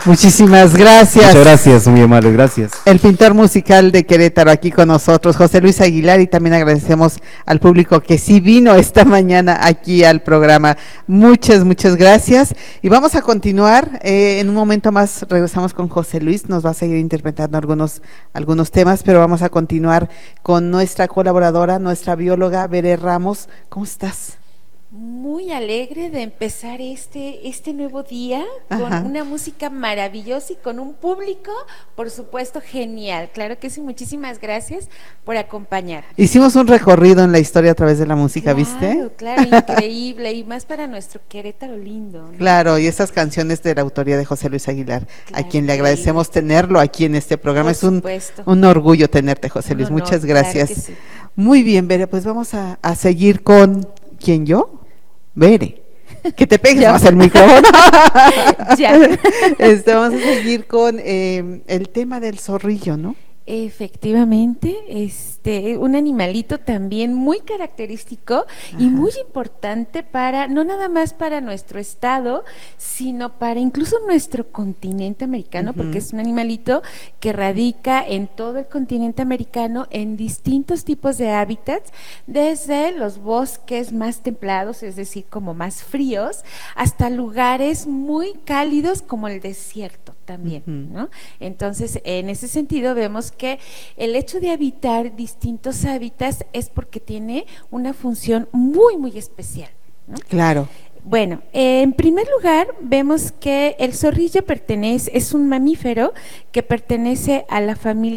Muchísimas gracias. Muchas gracias, muy amable, gracias. El pintor musical de Querétaro aquí con nosotros, José Luis Aguilar, y también agradecemos al público que sí vino esta mañana aquí al programa. Muchas gracias. Y vamos a continuar, en un momento más regresamos con José Luis, nos va a seguir interpretando algunos temas, pero vamos a continuar con nuestra colaboradora, nuestra bióloga, Bere Ramos. ¿Cómo estás? Muy alegre de empezar este nuevo día con una música maravillosa y con un público, por supuesto, genial. Claro que sí, muchísimas gracias por acompañar. Hicimos un recorrido en la historia a través de la música, Claro, ¿viste? claro, increíble, y más para nuestro Querétaro lindo, ¿no? Claro, y esas canciones de la autoría de José Luis Aguilar, Claro, a quien le agradecemos tenerlo aquí en este programa. Por Es supuesto. un orgullo tenerte, José Luis. Un honor, Muchas gracias. claro que sí. Muy bien, Bere, pues vamos a seguir con ¿quién yo? Bere. Que te pegues más el micrófono. Ya. Vamos a seguir con el tema del zorrillo, ¿no? Efectivamente, un animalito también muy característico y muy importante para, no nada más para nuestro estado, sino para incluso nuestro continente americano, porque es un animalito que radica en todo el continente americano en distintos tipos de hábitats, desde los bosques más templados, es decir, como más fríos, hasta lugares muy cálidos como el desierto también, ¿no? Entonces, en ese sentido vemos que el hecho de habitar distintos hábitats es porque tiene una función muy especial, ¿no? Claro. Bueno, en primer lugar vemos que el zorrillo es un mamífero que pertenece a la familia